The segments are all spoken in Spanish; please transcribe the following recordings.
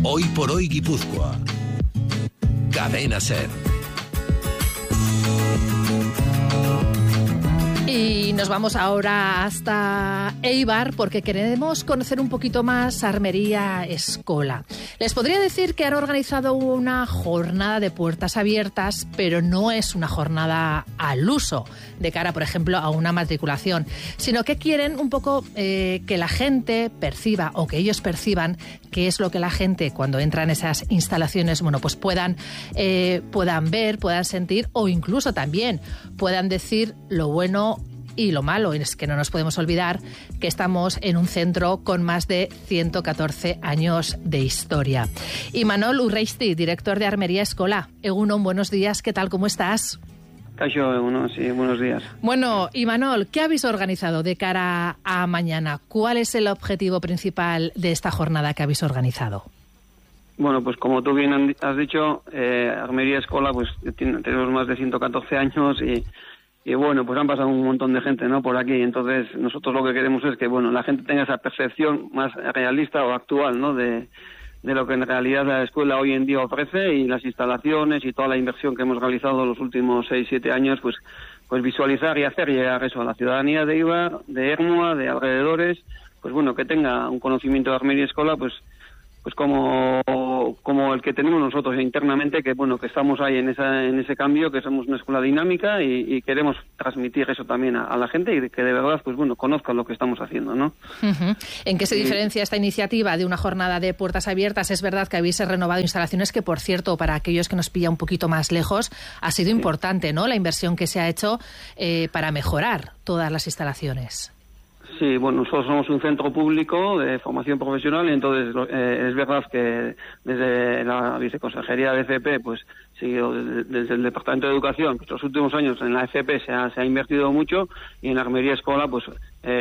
Hoy por hoy Guipúzcoa. Cadena SER. Y nos vamos ahora hasta Eibar porque queremos conocer un poquito más Armería Escola. Les podría decir que han organizado una jornada de puertas abiertas, pero no es una jornada al uso de cara, por ejemplo, a una matriculación, sino que quieren un poco que la gente perciba o que ellos perciban qué es lo que la gente cuando entra en esas instalaciones, bueno, pues puedan ver, puedan sentir o incluso también puedan decir lo bueno y lo malo. Es que no nos podemos olvidar que estamos en un centro con más de 114 años de historia. Imanol Urreisti, director de Armería Escola. Egunon, buenos días, ¿qué tal? ¿Cómo estás? Caixo, Egunon, sí, buenos días. Bueno, Imanol, ¿qué habéis organizado de cara a mañana? ¿Cuál es el objetivo principal de esta jornada que habéis organizado? Bueno, pues como tú bien has dicho, Armería Escola, pues tenemos más de 114 años y bueno, pues han pasado un montón de gente, ¿no?, por aquí. Entonces, nosotros lo que queremos es que, bueno, la gente tenga esa percepción más realista o actual, ¿no?, de lo que en realidad la escuela hoy en día ofrece, y las instalaciones y toda la inversión que hemos realizado los últimos 6-7 años, pues visualizar y hacer llegar eso a la ciudadanía de Eibar, de Ermua, de alrededores, pues bueno, que tenga un conocimiento de Armería Escola, pues como el que tenemos nosotros internamente, que bueno, que estamos ahí en ese cambio, que somos una escuela dinámica y queremos transmitir eso también a la gente y que de verdad, pues bueno, conozcan lo que estamos haciendo, ¿no? Uh-huh. ¿En qué se diferencia esta iniciativa de una jornada de puertas abiertas? Es verdad que habéis renovado instalaciones que, por cierto, para aquellos que nos pilla un poquito más lejos, ha sido importante, ¿no?, la inversión que se ha hecho para mejorar todas las instalaciones. Sí, bueno, nosotros somos un centro público de formación profesional y entonces es verdad que desde la Viceconsejería de FP, pues sí, desde el Departamento de Educación, pues los últimos años en la FP se ha invertido mucho, y en Armería Escola, pues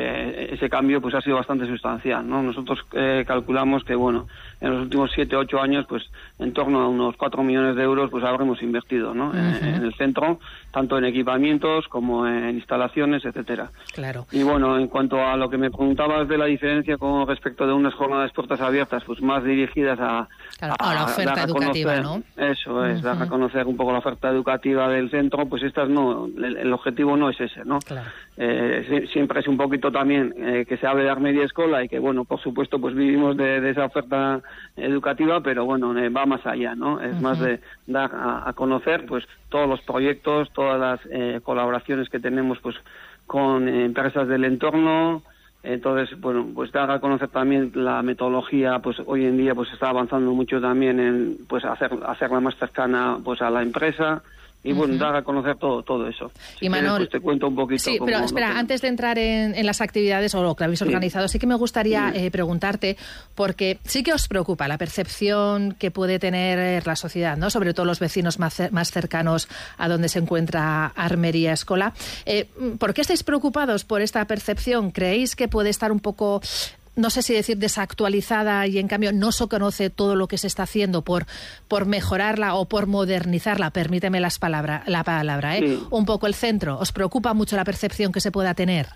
ese cambio pues ha sido bastante sustancial, ¿no? Nosotros calculamos que, bueno, en los últimos 7-8 años, pues en torno a unos 4 millones de euros, pues habremos invertido, ¿no? Uh-huh. En el centro, tanto en equipamientos como en instalaciones, etcétera. Claro. Y bueno, en cuanto a lo que me preguntabas de la diferencia con respecto de unas jornadas puertas abiertas, pues más dirigidas a la oferta educativa, ¿no? Eso es, dar a conocer un poco la oferta educativa del centro, pues estas no, el objetivo no es ese, ¿no? Claro. Siempre es un poquito también que se hable de Armería Escola y que, bueno, por supuesto, pues vivimos de esa oferta educativa, pero bueno, va más allá, ¿no? Es más de dar a conocer, pues, todos los proyectos, todas las colaboraciones que tenemos, pues, con empresas del entorno. Entonces, bueno, pues dar a conocer también la metodología, pues hoy en día pues está avanzando mucho también en pues hacerla más cercana pues a la empresa. Y bueno, dar a conocer todo eso. Y Manol, pues te cuento un poquito. Sí, pero espera, antes de entrar en las actividades o lo que habéis organizado, sí que me gustaría preguntarte, porque sí que os preocupa la percepción que puede tener la sociedad, ¿no?, sobre todo los vecinos más cercanos a donde se encuentra Armería Escola. ¿Por qué estáis preocupados por esta percepción? ¿Creéis que puede estar un poco, no sé si decir desactualizada, y en cambio no se conoce todo lo que se está haciendo por mejorarla o por modernizarla? Permíteme la palabra, Sí. Un poco el centro. ¿Os preocupa mucho la percepción que se pueda tener?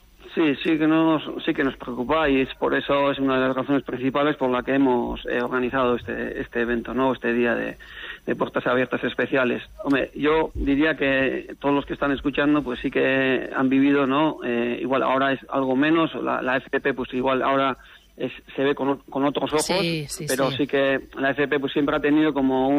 Sí que nos preocupa, y es por eso, es una de las razones principales por la que hemos organizado este evento, ¿no?, este día de puertas abiertas especiales. Hombre, yo diría que todos los que están escuchando pues sí que han vivido, ¿no? Igual ahora es algo menos, la FP pues igual ahora se ve con otros ojos, pero sí que la FP pues siempre ha tenido como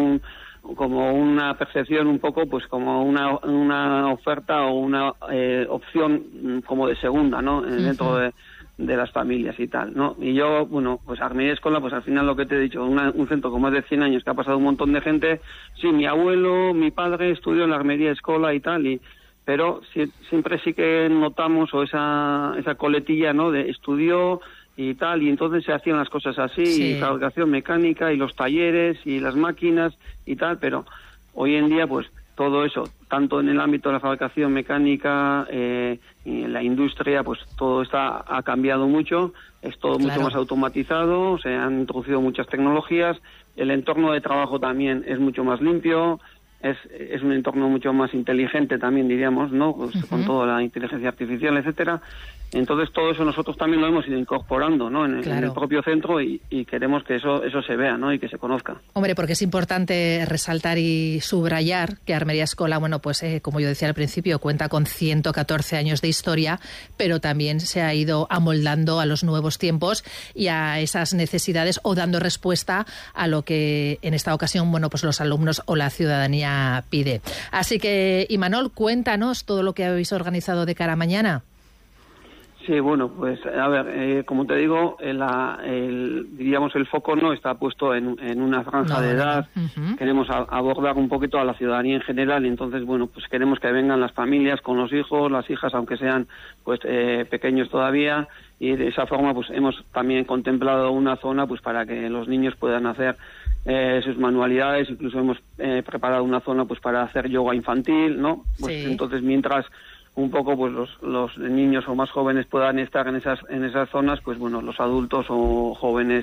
una percepción un poco pues como una oferta o una opción como de segunda, ¿no?, dentro de las familias y tal, ¿no? Y yo, bueno, pues Armería Escola, pues al final lo que te he dicho, un centro con más de 100 años que ha pasado un montón de gente. Sí, mi abuelo, mi padre estudió en la Armería Escola y tal, pero siempre sí que notamos esa coletilla, ¿no?, de estudió y tal, y entonces se hacían las cosas así, y fabricación mecánica y los talleres y las máquinas y tal, pero hoy en día pues todo eso, tanto en el ámbito de la fabricación mecánica y en la industria, pues todo ha cambiado mucho, es todo mucho más automatizado, se han introducido muchas tecnologías, el entorno de trabajo también es mucho más limpio, es un entorno mucho más inteligente también, diríamos, ¿no? Pues con toda la inteligencia artificial, etcétera. Entonces todo eso nosotros también lo hemos ido incorporando, ¿no? En el propio centro y queremos que eso se vea, ¿no? Y que se conozca. Hombre, porque es importante resaltar y subrayar que Armería Escola, bueno, pues como yo decía al principio, cuenta con 114 años de historia, pero también se ha ido amoldando a los nuevos tiempos y a esas necesidades o dando respuesta a lo que en esta ocasión, bueno, pues los alumnos o la ciudadanía pide. Así que, Imanol, cuéntanos todo lo que habéis organizado de cara a mañana. Sí, bueno, pues a ver, como te digo, diríamos el foco no está puesto en una franja de edad. Uh-huh. Queremos abordar un poquito a la ciudadanía en general y entonces, bueno, pues queremos que vengan las familias con los hijos, las hijas, aunque sean pues pequeños todavía, y de esa forma pues hemos también contemplado una zona pues para que los niños puedan hacer sus manualidades. Incluso hemos preparado una zona pues para hacer yoga infantil, ¿no? Pues sí. Entonces, mientras un poco pues los niños o más jóvenes puedan estar en esas zonas, pues bueno, los adultos o jóvenes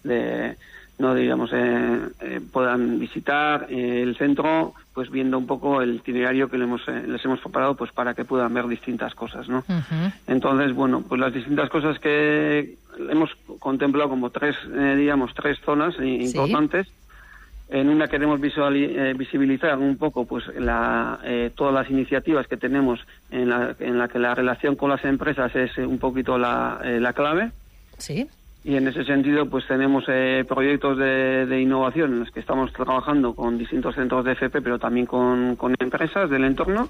puedan visitar el centro, pues viendo un poco el itinerario que les hemos preparado pues para que puedan ver distintas cosas, ¿no? Uh-huh. Entonces, bueno, pues las distintas cosas que hemos contemplado como tres zonas importantes. En una queremos visibilizar un poco pues todas las iniciativas que tenemos en la que la relación con las empresas es un poquito la clave. Sí. Y en ese sentido pues tenemos proyectos de innovación en los que estamos trabajando con distintos centros de FP, pero también con empresas del entorno.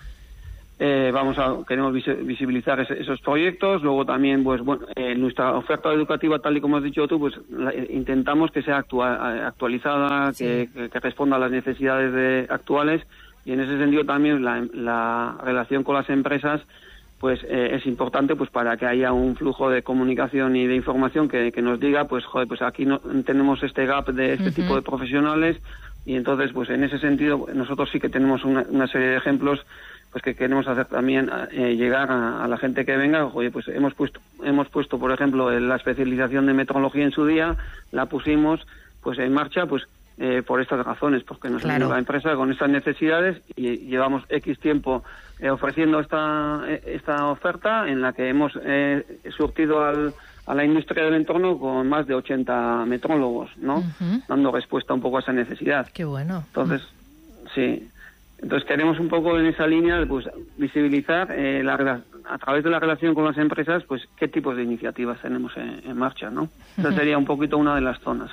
Queremos visibilizar esos proyectos. Luego también, pues bueno, nuestra oferta educativa, tal y como has dicho tú, pues intentamos que sea actualizada, sí, que responda a las necesidades actuales, y en ese sentido también la relación con las empresas pues es importante pues para que haya un flujo de comunicación y de información que nos diga pues joder, pues aquí no tenemos este gap de este tipo de profesionales, y entonces pues en ese sentido nosotros sí que tenemos una serie de ejemplos pues que queremos hacer también llegar a la gente que venga. Oye, pues hemos puesto por ejemplo la especialización de metrología en su día, la pusimos pues en marcha pues por estas razones, porque nos vino la empresa con estas necesidades y llevamos X tiempo ofreciendo esta oferta en la que hemos surtido a la industria del entorno con más de 80 metrólogos, ¿no? Uh-huh. Dando respuesta un poco a esa necesidad. Qué bueno. Entonces, sí. Entonces queremos un poco en esa línea pues visibilizar a través de la relación con las empresas pues qué tipos de iniciativas tenemos en marcha, ¿no? Esa sería un poquito una de las zonas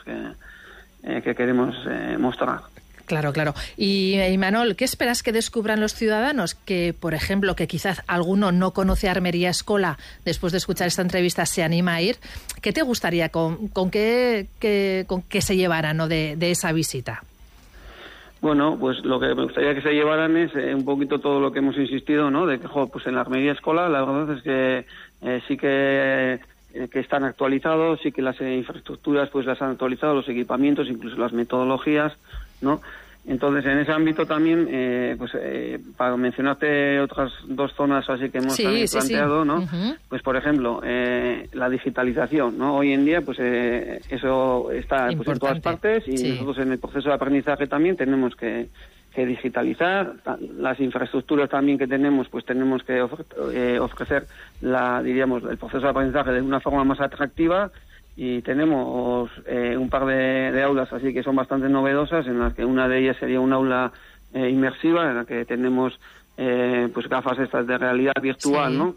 que queremos mostrar. Claro. Y Imanol, ¿qué esperas que descubran los ciudadanos? Que, por ejemplo, que quizás alguno no conoce Armería Escola, después de escuchar esta entrevista se anima a ir. ¿Qué te gustaría con qué se llevaran, ¿no, de esa visita? Bueno, pues lo que me gustaría que se llevaran es un poquito todo lo que hemos insistido, ¿no? De que, pues en la Armería Escola la verdad es que sí que están actualizados, sí que las infraestructuras pues las han actualizado, los equipamientos, incluso las metodologías, ¿no? Entonces, en ese ámbito también, para mencionarte otras dos zonas así que hemos planteado, ¿no? Uh-huh. Pues, por ejemplo, la digitalización, ¿no? Hoy en día, pues eso está pues, en todas partes, y nosotros en el proceso de aprendizaje también tenemos que digitalizar. Las infraestructuras también que tenemos, pues tenemos que ofrecer el proceso de aprendizaje de una forma más atractiva. Y tenemos un par de aulas así que son bastante novedosas, en las que una de ellas sería un aula inmersiva, en la que tenemos pues gafas estas de realidad virtual, ¿no?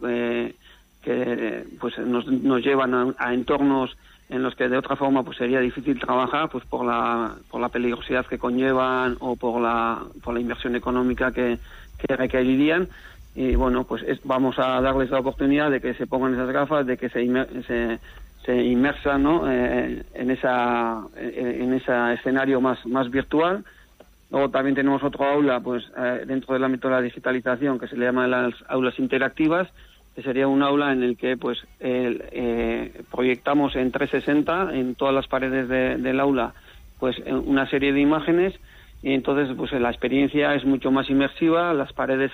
Que pues nos llevan a entornos en los que de otra forma pues sería difícil trabajar, pues por la peligrosidad que conllevan o por la inversión económica que requerirían. Y bueno, pues vamos a darles la oportunidad de que se pongan esas gafas, de que se inmersa, ¿no? en ese escenario más virtual. Luego también tenemos otro aula pues dentro del ámbito de la digitalización que se le llama las aulas interactivas, que sería un aula en el que pues proyectamos en 360 en todas las paredes del aula pues una serie de imágenes, y entonces pues la experiencia es mucho más inmersiva. Las paredes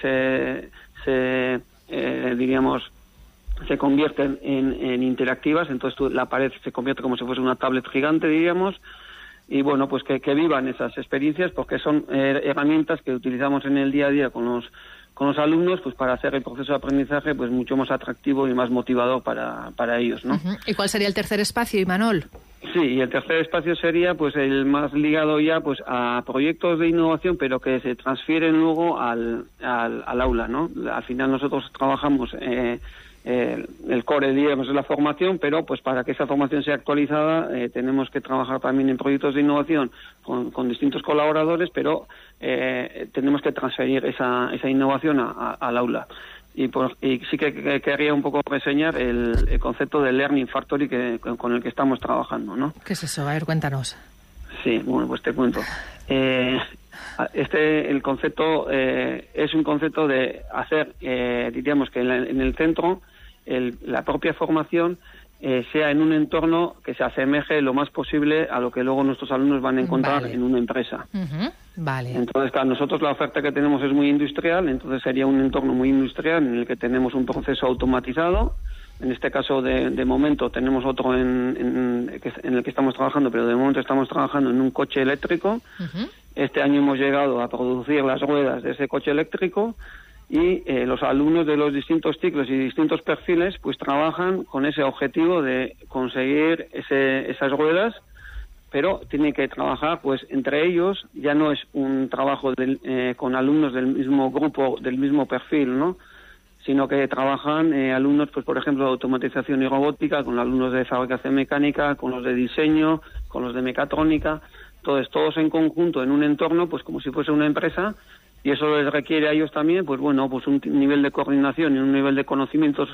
se convierten en interactivas, entonces la pared se convierte como si fuese una tablet gigante, diríamos, y bueno, pues que vivan esas experiencias, porque son herramientas que utilizamos en el día a día con los alumnos, pues para hacer el proceso de aprendizaje pues mucho más atractivo y más motivador para ellos, ¿no? ¿Y cuál sería el tercer espacio, Imanol? Sí, y el tercer espacio sería pues el más ligado ya pues a proyectos de innovación, pero que se transfieren luego al aula, ¿no? Al final nosotros trabajamos el core, digamos, es la formación, pero pues para que esa formación sea actualizada tenemos que trabajar también en proyectos de innovación con distintos colaboradores, pero tenemos que transferir esa innovación al aula. Y sí que quería un poco reseñar el concepto de Learning Factory con el que estamos trabajando, ¿no? ¿Qué es eso? A ver, cuéntanos. Sí, bueno, pues te cuento. El concepto es un concepto de hacer, diríamos que en el centro, la propia formación sea en un entorno que se asemeje lo más posible a lo que luego nuestros alumnos van a encontrar en una empresa. Vale. Entonces, claro, nosotros la oferta que tenemos es muy industrial, entonces sería un entorno muy industrial en el que tenemos un proceso automatizado. En este caso, de momento, tenemos otro en el que estamos trabajando, pero de momento estamos trabajando en un coche eléctrico. Este año hemos llegado a producir las ruedas de ese coche eléctrico y los alumnos de los distintos ciclos y distintos perfiles pues trabajan con ese objetivo de conseguir esas ruedas, pero tienen que trabajar pues entre ellos. Ya no es un trabajo con alumnos del mismo grupo, del mismo perfil, ¿no?, sino que trabajan alumnos, pues por ejemplo, de automatización y robótica, con alumnos de fabricación mecánica, con los de diseño, con los de mecatrónica, todos en conjunto en un entorno pues como si fuese una empresa, y eso les requiere a ellos también pues bueno, pues un nivel de coordinación y un nivel de conocimientos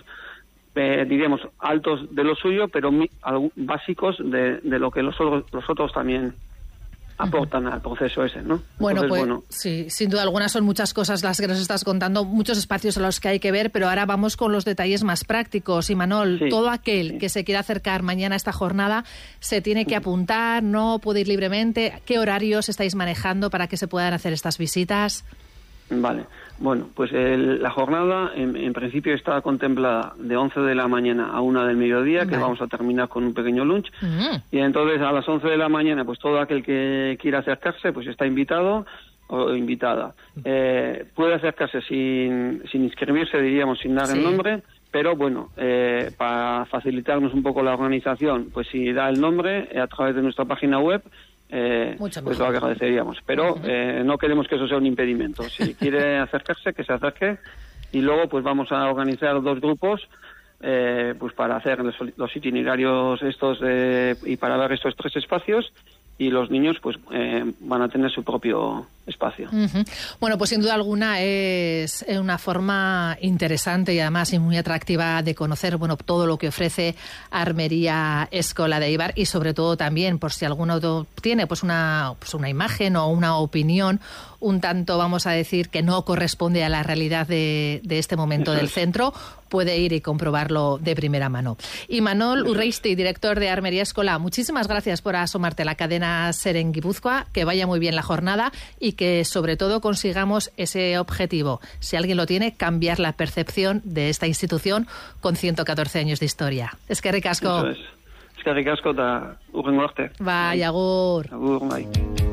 diríamos altos de lo suyo, pero básicos de lo que los otros también aportan al proceso ese, ¿no? Bueno, entonces, pues sí, sin duda alguna son muchas cosas las que nos estás contando, muchos espacios a los que hay que ver, pero ahora vamos con los detalles más prácticos. Imanol, todo aquel que se quiera acercar mañana a esta jornada se tiene que apuntar, no puede ir libremente. ¿Qué horarios estáis manejando para que se puedan hacer estas visitas? Vale, bueno, pues la jornada en principio está contemplada de 11 de la mañana a 1 del mediodía, que vamos a terminar con un pequeño lunch, y entonces a las 11 de la mañana pues todo aquel que quiera acercarse pues está invitado o invitada. Puede acercarse sin inscribirse, diríamos, sin dar el nombre, pero bueno, para facilitarnos un poco la organización, pues si da el nombre a través de nuestra página web, pues lo agradeceríamos, pero no queremos que eso sea un impedimento. Si quiere acercarse, que se acerque, y luego pues vamos a organizar 2 grupos pues para hacer los itinerarios estos y para ver estos 3 espacios, y los niños pues van a tener su propio espacio. Bueno, pues sin duda alguna es una forma interesante y además muy atractiva de conocer todo lo que ofrece Armería Escola de Eibar, y sobre todo también, por si alguno tiene pues una imagen o una opinión un tanto, vamos a decir, que no corresponde a la realidad de este momento del centro, puede ir y comprobarlo de primera mano. Imanol Urreisti, director de Armería Escola, muchísimas gracias por asomarte a la cadena SER en Guipúzcoa, que vaya muy bien la jornada y que sobre todo consigamos ese objetivo, si alguien lo tiene, cambiar la percepción de esta institución con 114 años de historia. Eskerrik asko. Eskerrik asko eta urrengo arte. Bai, agur. Agur, bai.